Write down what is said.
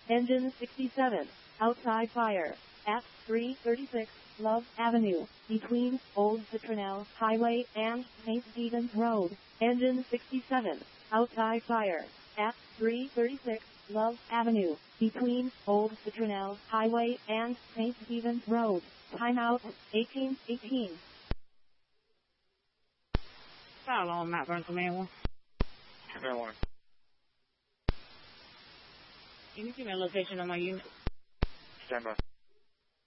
Engine 67, outside fire, at 336 Love Avenue, between Old Citronelle Highway and St. Stephen's Road. Engine 67, outside fire, at 336 Love Avenue, between Old Citronelle Highway and St. Stephen's Road. Timeout 1818. Fire alarm, Mount Vernon Command 1. Command 1. Can you give me a location on my unit? Stand by.